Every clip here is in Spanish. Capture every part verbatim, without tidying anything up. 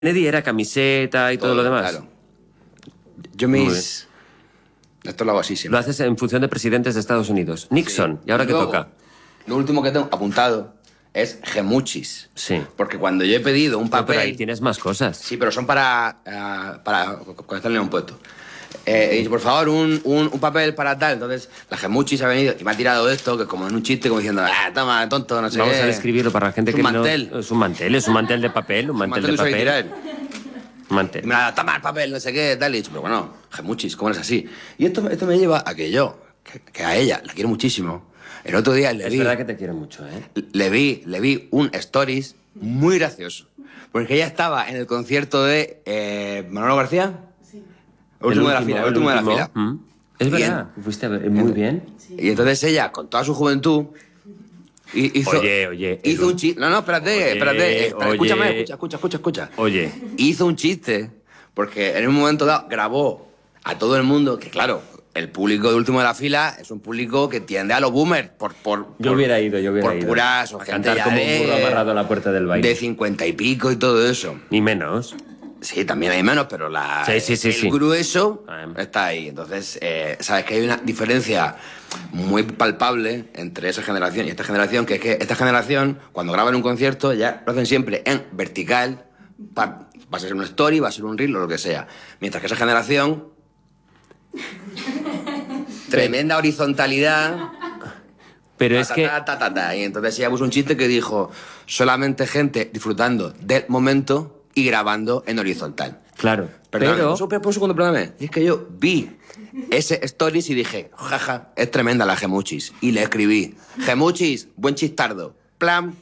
Kennedy era camiseta y todo, todo lo demás. Claro. Yo mis... Esto lo hago así siempre. Lo haces en función de presidentes de Estados Unidos. Nixon, sí. ¿Y ahora qué toca? Lo último que tengo apuntado es gemuchis. Sí. Porque cuando yo he pedido un papel... No, pero ahí tienes más cosas. Sí, pero son para... Uh, para cuando está en un puesto. Eh, he dicho, por favor, un, un, un papel para tal. Entonces, la gemuchis ha venido y me ha tirado esto, que es como en un chiste, como diciendo, ah, toma, tonto, no sé Vamos qué. a describirlo para la gente es que un mantel. no... Es un mantel. Es un mantel de papel, un mantel, un mantel de papel. Un mantel. Y me ha dado, toma el papel, no sé qué, tal. Y he dicho, pero bueno, gemuchis, ¿cómo es así? Y esto, esto me lleva a que yo, que, que a ella la quiero muchísimo, el otro día le es vi... Es verdad que te quiero mucho, ¿eh? Le vi, le vi un stories muy gracioso. Porque ella estaba en el concierto de eh, Manolo García. Sí. El último, de la fila, el último, de la fila. ¿Mm? Es verdad, fuiste a ver, muy bien. Sí. Y entonces ella, con toda su juventud, hizo... Oye, oye... Hizo un chiste... No, no, espérate, oye, espérate. espérate oye, escúchame, escucha, escucha, escucha, escucha. Oye. Hizo un chiste, porque en un momento dado grabó a todo el mundo, que claro... El público de último de la fila es un público que tiende a los boomers por, por, yo por, hubiera ido, yo hubiera por ido. puras o a gente cantar ya como de, un burro amarrado a la puerta del baile. De cincuenta y pico y todo eso. Ni menos. Sí, también hay menos, pero la, sí, sí, sí, el sí. grueso um. está ahí. Entonces, eh, sabes que hay una diferencia muy palpable entre esa generación y esta generación, que es que esta generación, cuando graban un concierto, ya lo hacen siempre en vertical, va, va a ser una story, va a ser un reel o lo que sea. Mientras que esa generación... Tremenda horizontalidad. Pero ta, es ta, que... Ta, ta, ta, ta. Y entonces ella puso un chiste que dijo, solamente gente disfrutando del momento y grabando en horizontal. Claro, Perdón, pero... Por un segundo, perdóname. Y es que yo vi ese stories y dije, jaja, es tremenda la gemuchis. Y le escribí, gemuchis, buen chistardo. Plan.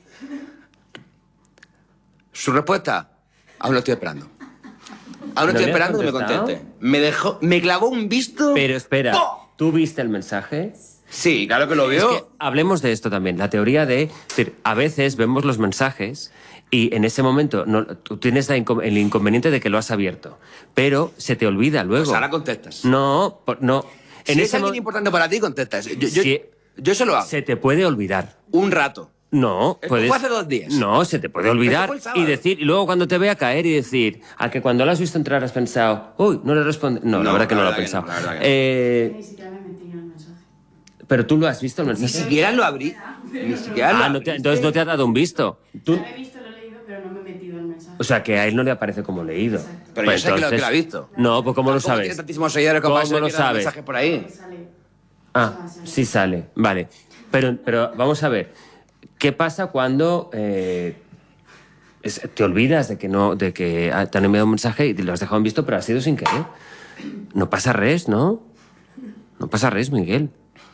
Su respuesta, aún lo estoy esperando. Aún estoy esperando que me conteste. Me dejó, me clavó un visto. Pero espera, ¡Oh! ¿tú viste el mensaje? Sí, claro que lo veo. Es que hablemos de esto también, la teoría de... Es decir, a veces vemos los mensajes y en ese momento no, tú tienes la inco el inconveniente de que lo has abierto, pero se te olvida luego. Pues ahora contestas. No, no. En si ese es alguien importante para ti, contestas. Yo, yo, si yo se lo hago. Se te puede olvidar. Un rato. No, Esto puedes... fue hace dos días. No, se te puede olvidar y decir, y luego cuando te vea caer y decir, a que cuando lo has visto entrar has pensado, uy, no le responde. No, no, la verdad que no lo he pensado. No, no. Eh... Ni siquiera me metí en el mensaje. Pero tú lo has visto el mensaje. Ni siquiera lo abrí. Ni siquiera lo Ah, no te, entonces no te ha dado un visto. ¿Tú? Lo he visto, lo he leído, pero no me he metido en el mensaje. O sea, que a él no le aparece como leído. Exacto. Pero Pues yo sé entonces... que, lo, que lo ha visto. No, pues ¿cómo lo ¿Cómo sabes? tiene tantísimos seguidores como ¿Cómo lo sabes? mensajes por ahí? Sale. Ah, sí sale. Vale. Pero, pero vamos a ver. ¿Qué pasa cuando eh, es, te olvidas de que, no, de que te han enviado un mensaje y te lo has dejado en visto, pero ha sido sin querer? No pasa res, ¿no? No pasa res, Miguel.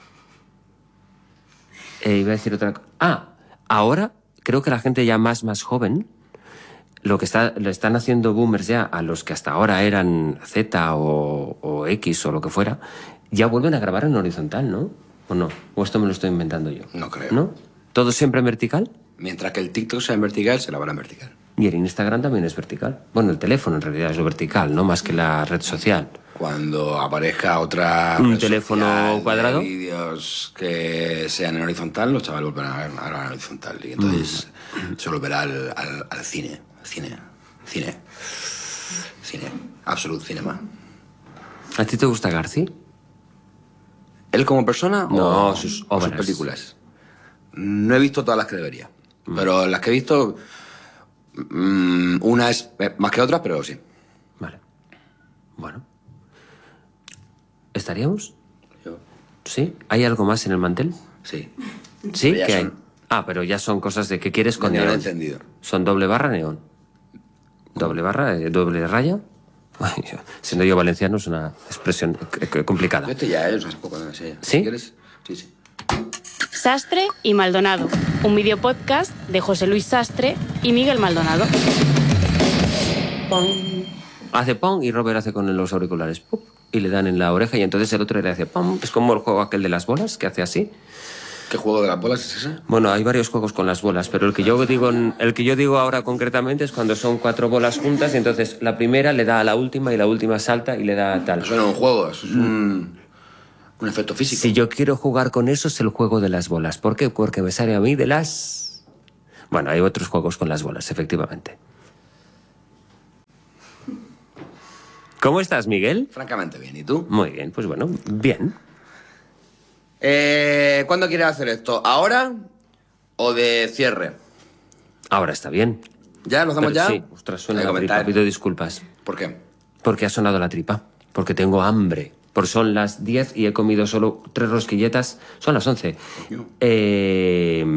Eh, iba a decir otra cosa. Ah, ahora creo que la gente ya más, más joven, lo que está, le están haciendo boomers ya a los que hasta ahora eran Z o, o X o lo que fuera, ya vuelven a grabar en horizontal, ¿no? ¿O no? ¿O esto me lo estoy inventando yo? No creo. ¿No? ¿Todo siempre en vertical? Mientras que el TikTok sea en vertical, se grabará en vertical. Y el Instagram también es vertical. Bueno, el teléfono en realidad es lo vertical, no más que la red social. Cuando aparezca otra... ¿Un teléfono cuadrado? Vídeos que sean en horizontal, los chavales volverán a ver en horizontal. Y entonces mm. se volverá al, al, al cine. Cine. Cine. Cine. Absolute cinema. ¿A ti te gusta Garci? ¿Él como persona no, o sus o obras? Sus películas. No he visto todas las que debería. Mm. Pero las que he visto, mmm, una es más que otras, pero sí. Vale. Bueno. ¿Estaríamos? Yo. ¿Sí? ¿Hay algo más en el mantel? Sí. ¿Sí? ¿Qué son... hay? Ah, pero ya son cosas de qué quieres con neón. encendido. ¿Son doble barra neón? ¿Doble barra? Eh, ¿Doble raya? Siendo yo valenciano es una expresión complicada. Este ya es un poco, no sé. ¿Sí? ¿Quieres? Sí, sí. Sastre y Maldonado, un videopodcast de José Luis Sastre y Miguel Maldonado. Pong. Hace pong y Robert hace con los auriculares ¡pum! Y le dan en la oreja y entonces el otro le hace pong. Es como el juego aquel de las bolas que hace así. ¿Qué juego de las bolas es ese? Bueno, hay varios juegos con las bolas, pero el que yo digo, el que yo digo ahora concretamente es cuando son cuatro bolas juntas y entonces la primera le da a la última y la última salta y le da tal. Eso no es un juego, eso es un, un efecto físico. Si yo quiero jugar con eso es el juego de las bolas. ¿Por qué? Porque me sale a mí de las... Bueno, hay otros juegos con las bolas, efectivamente. ¿Cómo estás, Miguel? Francamente bien, ¿y tú? Muy bien, pues bueno, bien. Eh, ¿Cuándo quieres hacer esto? ¿Ahora o de cierre? Ahora está bien. ¿Ya? ¿Lo hacemos Pero ya? Sí, ostras, suena Hay que la tripa, comentar. pido disculpas. ¿Por qué? Porque ha sonado la tripa, porque tengo hambre. Porque son las diez y he comido solo tres rosquilletas. Son las once. Coño. Eh,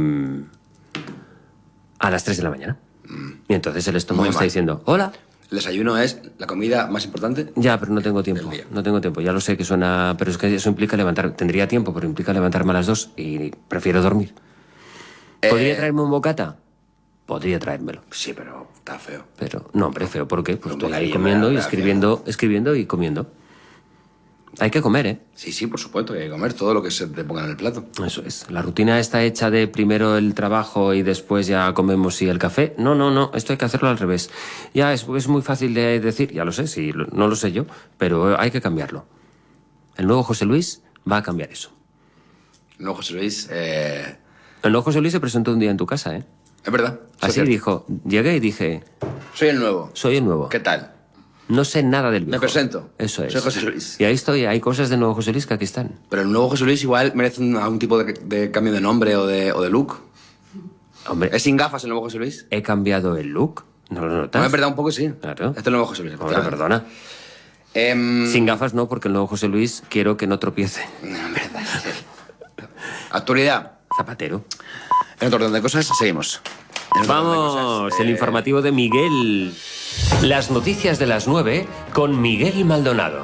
a las tres de la mañana. Y entonces el estómago Muy está mal. diciendo, hola. ¿El desayuno es la comida más importante? Ya, pero no tengo tiempo. Del día. No tengo tiempo. Ya lo sé que suena... Pero es que eso implica levantar... Tendría tiempo, pero implica levantarme a las dos y prefiero dormir. ¿Podría Eh, traerme un bocata? Podría traérmelo. Sí, pero está feo. Pero, no, hombre, feo. ¿Por qué? Pues Un estoy ahí bocadillo comiendo me y da- me da escribiendo, escribiendo y comiendo. Hay que comer, ¿eh? Sí, sí, por supuesto, que hay que comer todo lo que se te ponga en el plato. Eso es. La rutina está hecha de primero el trabajo y después ya comemos y el café. No, no, no. Esto hay que hacerlo al revés. Ya es, es muy fácil de decir, ya lo sé, sí, lo- no lo sé yo, pero hay que cambiarlo. El nuevo José Luis va a cambiar eso. No, José Luis, eh, El nuevo José Luis se presentó un día en tu casa, ¿eh? es verdad. sí, es Así cierto. dijo. Llegué y dije, Soy el nuevo. soy el nuevo. ¿Qué tal? No sé nada del viejo. presento. Eso es. Soy José Luis. Y ahí estoy. Hay cosas del nuevo José Luis que aquí están. Pero el nuevo José Luis igual merece un- algún tipo de, de cambio de nombre o de, o de look. Hombre, ¿Es sin gafas el nuevo José Luis? he cambiado el look. ¿No lo notas? No, es verdad, un poco sí. Claro. Este es el nuevo José Luis. Hombre, efectivamente. perdona. Em, Sin gafas no, porque el nuevo José Luis quiero que no tropiece. no, en verdad. Actualidad. Zapatero. En otro orden de cosas, seguimos. En otro orden de Vamos, cosas, el eh, informativo de Miguel. Las noticias de las nueve con Miguel Maldonado.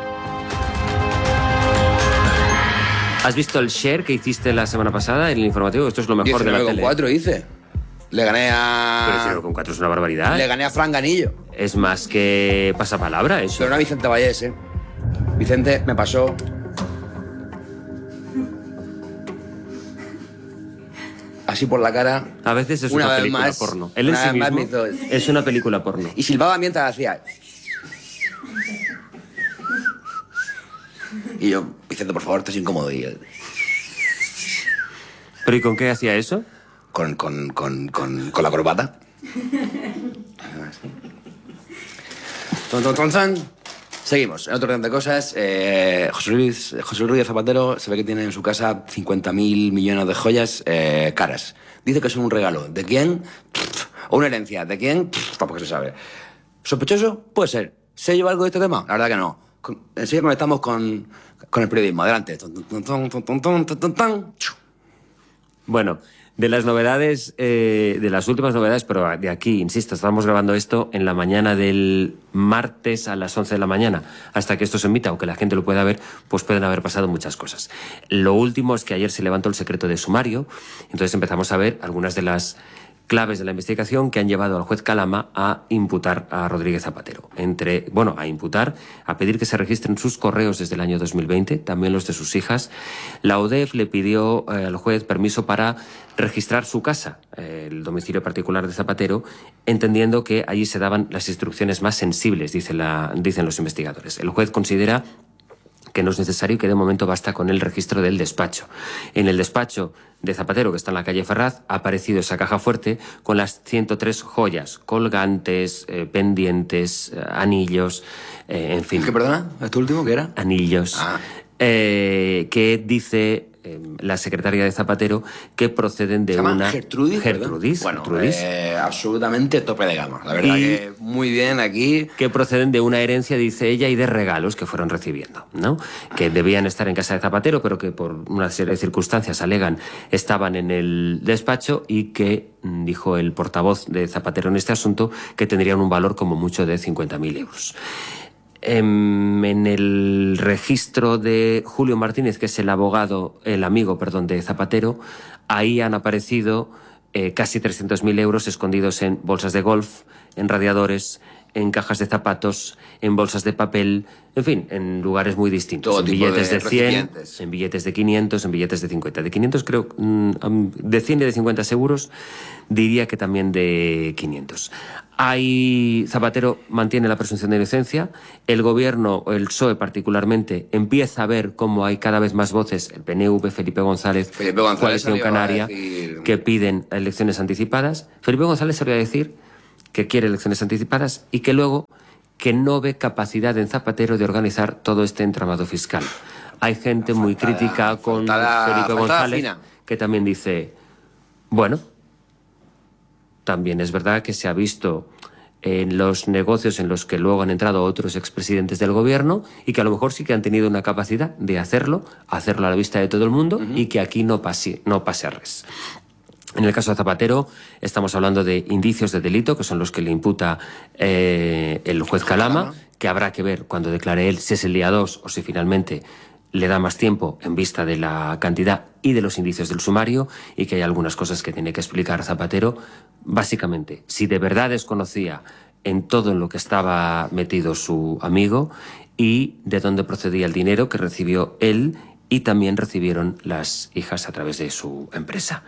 ¿Has visto el share que hiciste la semana pasada en el informativo? Esto es lo mejor de la diecinueve con tele. cuatro hice. Le gané Pero a... diecinueve con cuatro es una barbaridad. Le gané a Fran Ganillo. Es más que pasapalabra eso. Pero no a Vicente Vallés, ¿eh? Vicente me pasó... Así por la cara. A veces es Una una, vez película más, porno. Él en una sí vez más mismo me hizo- es una película porno. Y silbaba mientras hacía... Y yo, Vicente, por favor, esto es incómodo. Y él, ¿Pero y con qué hacía eso? con, con, con, con, con la corbata. Ton, ton, ton, ton. Seguimos. En otro orden de cosas, eh, José Luis, José Luis Rodríguez Zapatero se ve que tiene en su casa cincuenta mil millones de joyas eh, caras. Dice que son un regalo. ¿De quién? Pff, ¿O una herencia? ¿De quién? Pff, tampoco se sabe. ¿Sospechoso? Puede ser. ¿Se lleva algo de este tema? La verdad que no. Con- Enseguida conectamos con, con el periodismo. Adelante. Ton, ton, ton, ton, ton, ton, ton, ton, ton. Bueno, de las novedades, eh, de las últimas novedades, pero de aquí, insisto, estamos grabando esto en la mañana del martes a las once de la mañana. Hasta que esto se emita, aunque la gente lo pueda ver, pues pueden haber pasado muchas cosas. Lo último es que ayer se levantó el secreto de sumario, entonces empezamos a ver algunas de las claves de la investigación que han llevado al juez Calama a imputar a Rodríguez Zapatero. Entre, bueno, a imputar, a pedir que se registren sus correos desde el año dos mil veinte, también los de sus hijas. La U D E F le pidió eh, al juez permiso para registrar su casa, eh, el domicilio particular de Zapatero, entendiendo que allí se daban las instrucciones más sensibles, dice la, dicen los investigadores. El juez considera que no es necesario y que de momento basta con el registro del despacho. En el despacho de Zapatero, que está en la calle Ferraz, ha aparecido esa caja fuerte con las ciento tres joyas, colgantes, eh, pendientes, eh, anillos, eh, en fin. ¿Qué, perdona? ¿Esto último qué era? Anillos. Ah. Eh, que dice eh, la secretaria de Zapatero que proceden de ¿Se llama una... Gertrudis? ¿verdad? Gertrudis. Bueno, Gertrudis. eh, absolutamente tope de gama. La verdad Y- que muy bien aquí. que proceden de una herencia, dice ella, y de regalos que fueron recibiendo, ¿no? Que debían estar en casa de Zapatero, pero que por una serie de circunstancias, alegan, estaban en el despacho y que, mm, dijo el portavoz de Zapatero en este asunto, que tendrían un valor como mucho de cincuenta mil euros. Em, En el registro de Julio Martínez, que es el abogado, el amigo, perdón, de Zapatero, ahí han aparecido eh, casi trescientos mil euros escondidos en bolsas de golf, en radiadores, en cajas de zapatos, en bolsas de papel, en fin, en lugares muy distintos. Todo en tipo billetes de de, cien, recipientes. en billetes de quinientos, en billetes de cincuenta. De quinientos creo, mm, am, de cien y de cincuenta seguros, diría que también de quinientos. Hay, Zapatero mantiene la presunción de inocencia, el gobierno, el P S O E particularmente, empieza a ver cómo hay cada vez más voces, el P N V, Felipe González, Felipe González Coalición salió a Canaria, decir- que piden elecciones anticipadas. Felipe González salió a decir que quiere elecciones anticipadas y que luego que no ve capacidad en Zapatero de organizar todo este entramado fiscal. Hay gente muy Faltada- crítica con faltada- Felipe faltada González, fina. que también dice, bueno, también es verdad que se ha visto en los negocios en los que luego han entrado otros expresidentes del gobierno y que a lo mejor sí que han tenido una capacidad de hacerlo, hacerlo a la vista de todo el mundo uh-huh. y que aquí no pase, no pase a res. En el caso de Zapatero estamos hablando de indicios de delito, que son los que le imputa eh, el juez Calama, que habrá que ver cuando declare él si es el día dos o si finalmente le da más tiempo en vista de la cantidad y de los indicios del sumario, y que hay algunas cosas que tiene que explicar Zapatero. Básicamente, si de verdad desconocía en todo en lo que estaba metido su amigo y de dónde procedía el dinero que recibió él y también recibieron las hijas a través de su empresa.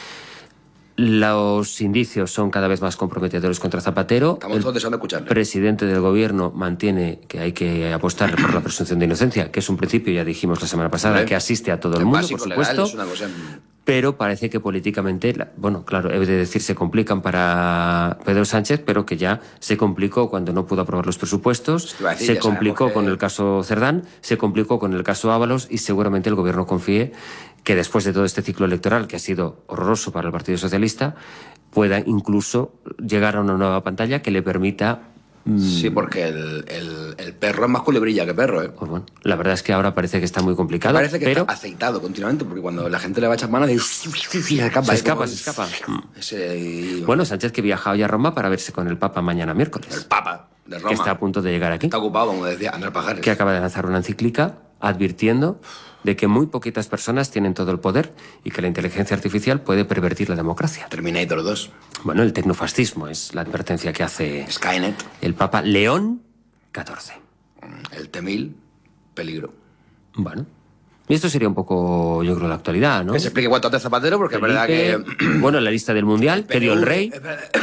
Los indicios son cada vez más comprometedores contra Zapatero. Estamos todos deseando escucharle. El presidente del gobierno mantiene que hay que apostar por la presunción de inocencia, que es un principio, ya dijimos la semana pasada, ¿Vale? que asiste a todo el mundo, básico, por supuesto. Legal, es una cosa... Pero parece que políticamente, bueno, claro, he de decir, se complican para Pedro Sánchez, pero que ya se complicó cuando no pudo aprobar los presupuestos, decir, se complicó que... con el caso Cerdán, se complicó con el caso Ábalos, y seguramente el gobierno confíe que después de todo este ciclo electoral, que ha sido horroroso para el Partido Socialista, pueda incluso llegar a una nueva pantalla que le permita... Sí, porque el, el, el perro es más culebrilla que perro, ¿eh? Pues bueno, la verdad es que ahora parece que está muy complicado. Parece que pero... está aceitado continuamente, porque cuando la gente le va a echar mano, se escapa. Se escapa, se escapa. Ese, y... Bueno, Sánchez que viaja hoy a Roma para verse con el Papa mañana miércoles. El Papa de Roma. Que está a punto de llegar aquí. Está ocupado, como decía Andrés Pajares. Que acaba de lanzar una encíclica advirtiendo de que muy poquitas personas tienen todo el poder y que la inteligencia artificial puede pervertir la democracia. Terminator dos. Bueno, el tecnofascismo es la advertencia que hace Skynet. El Papa León catorce. El T mil, peligro. Bueno. Y esto sería un poco, yo creo, la actualidad, ¿no? Que se explique cuánto hace Zapatero, porque Felipe, es verdad que... Bueno, la lista del Mundial, que dio el rey.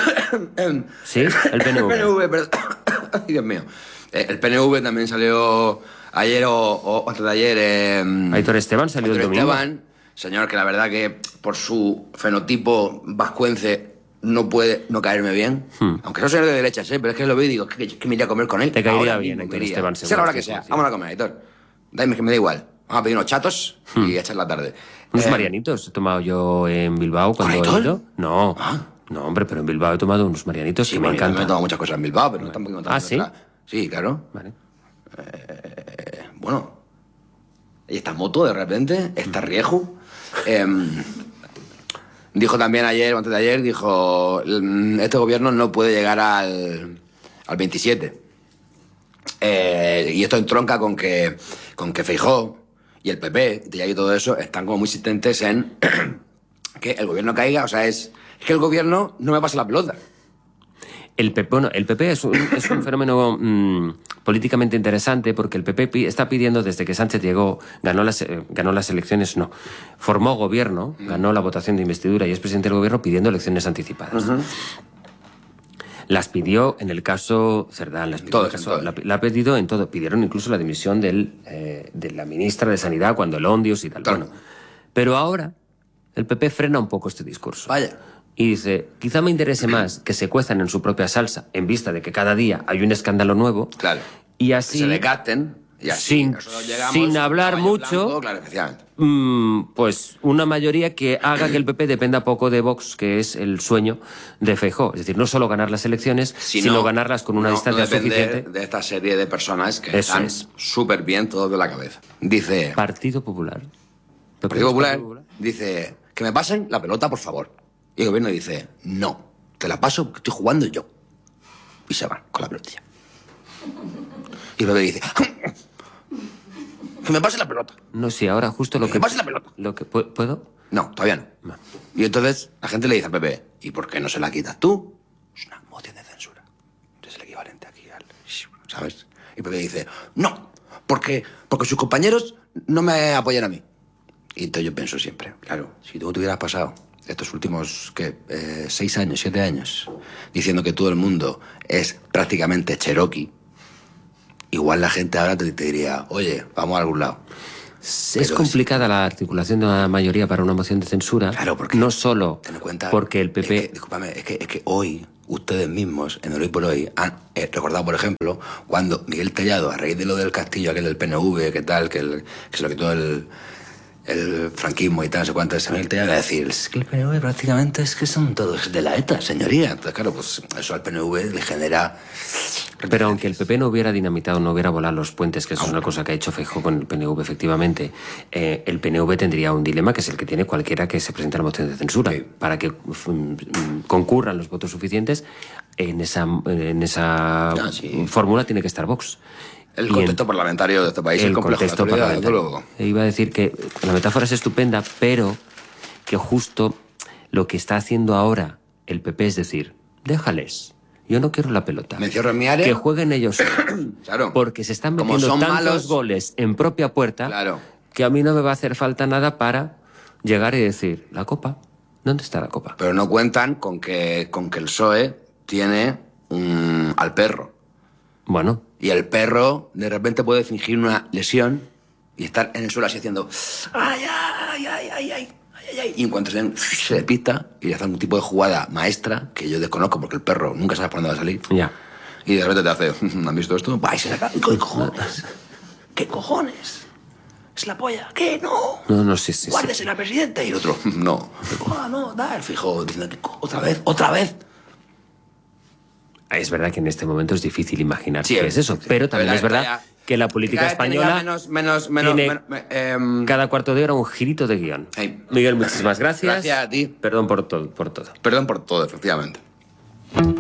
Sí, el P N V. El P N V, perdón. Ay, Dios mío. El P N V también salió ayer o, o antes de ayer... Eh, Aitor Esteban salió Aitor el domingo. Esteban, señor que la verdad que por su fenotipo vascuence no puede no caerme bien. Hmm. Aunque no soy de derechas, ¿eh? Pero es que lo veo y digo, que, que me iría a comer con él. Te caería ahora bien, Aitor Esteban. Sea la hora que sea. Sí. Vámonos a comer, Aitor. Dame que me da igual. Vamos a pedir unos chatos hmm. y a echar la tarde. Unos eh, marianitos he tomado yo en Bilbao cuando he ido. No, ah. no, hombre, pero en Bilbao he tomado unos marianitos sí, que me encantan. Yo he tomado muchas cosas en Bilbao, pero no tampoco Ah, ¿sí? Otra. Sí, claro. Vale. Eh, bueno. Y esta moto, de repente, esta Rieju. Eh, dijo también ayer, o antes de ayer, dijo, este gobierno no puede llegar al, al veintisiete. Eh, y esto entronca con que, con que Feijóo y el P P y todo eso están como muy insistentes en que el gobierno caiga. O sea, es, es que el gobierno no me pasa la pelota. El P P, bueno, el P P es un, es un fenómeno mmm, políticamente interesante porque el P P está pidiendo desde que Sánchez llegó, ganó las, eh, ganó las elecciones, no, formó gobierno, ganó la votación de investidura y es presidente del gobierno pidiendo elecciones anticipadas. Uh-huh. Las pidió en el caso Cerdán, las pidió todo, en el caso, la, la ha pedido en todo. Pidieron incluso la dimisión del, eh, de la ministra de Sanidad cuando el Ondios y tal. Claro. Bueno, pero ahora el P P frena un poco este discurso. Vaya. Y dice, quizá me interese más que se cuezan en su propia salsa, en vista de que cada día hay un escándalo nuevo. Claro. Y así... Que se decaten. Y así, sin, llegamos, sin hablar mucho, blanco, claro, efectivamente. Mmm, pues una mayoría que haga que el P P dependa poco de Vox, que es el sueño de Feijóo. Es decir, no solo ganar las elecciones, si sino no, ganarlas con una no, distancia no suficiente. De esta serie de personas que Eso están súper bien todos de la cabeza. Dice... Partido Popular. Partido Popular, Partido Popular dice, que me pasen la pelota, por favor. Y el gobierno dice, no, te la paso porque estoy jugando yo. Y se van con la pelotilla. Y el bebé dice, que me pase la pelota. No, sí, ahora justo lo que... Que me pase la pelota. Lo que, ¿Puedo? No, todavía no. no. Y entonces la gente le dice al P P, ¿y por qué no se la quitas tú? Es una moción de censura. Es el equivalente aquí al... ¿Sabes? Y el P P dice, no, porque, porque sus compañeros no me apoyan a mí. Y entonces yo pienso siempre, claro, si tú te hubieras pasado estos últimos, ¿qué? Eh, seis años, siete años, diciendo que todo el mundo es prácticamente cherokee, igual la gente ahora te, te diría, oye, vamos a algún lado. Es Pero complicada es... la articulación de una mayoría para una moción de censura. Claro, porque... No solo ten en cuenta, porque el P P... Es que, discúlpame, es que, es que hoy, ustedes mismos, en Hoy por Hoy, han eh, recordado, por ejemplo, cuando Miguel Tellado, a raíz de lo del castillo aquel del P N V, que tal, que, el, que se lo quitó el, el franquismo y tal, no sé cuánto, Miguel Tellado va a decir, es que el P N V prácticamente es que son todos de la ETA, señoría. Entonces, claro, pues eso al P N V le genera... Pero aunque el P P no hubiera dinamitado, no hubiera volado los puentes, que eso es una cosa que ha hecho Feijóo con el P N V, efectivamente, eh, el P N V tendría un dilema que es el que tiene cualquiera que se presente a la moción de censura. Sí. Para que um, concurran los votos suficientes, en esa, en esa ah, sí. fórmula tiene que estar Vox. El contexto en, parlamentario de este país el es complejo. Contexto parlamentario. Iba a decir que la metáfora es estupenda, pero que justo lo que está haciendo ahora el P P es decir, déjales. Yo no quiero la pelota. Me encierro en mi área. Que jueguen ellos. Claro. Porque se están metiendo tantos malos, goles en propia puerta claro. que a mí no me va a hacer falta nada para llegar y decir, la copa, ¿dónde está la copa? Pero no cuentan con que, con que el P S O E tiene un, al perro. Bueno. Y el perro de repente puede fingir una lesión y estar en el suelo así haciendo ay, ay, ay, ay, ay. Y en cuanto se, se le pista y le hace un tipo de jugada maestra que yo desconozco porque el perro nunca sabe por dónde va a salir. Ya. Y de repente te hace, ¿han visto esto? Va y se le cae. ¿Qué cojones? ¿Qué cojones? ¿Es la polla? ¿Qué? No. No, no, sí, sí. Guárdese sí. la presidenta. Y el otro, no. Ah, no, da. El fijo diciendo, otra vez, otra vez. Es verdad que en este momento es difícil imaginar sí, qué es eso, sí, sí. pero también pero es verdad ya, que la política cada española menos, menos, menos, tiene menos, eh, cada cuarto de hora un girito de guión. Hey. Miguel, muchísimas gracias. Gracias a ti. Perdón por todo, por todo. Perdón por todo, efectivamente.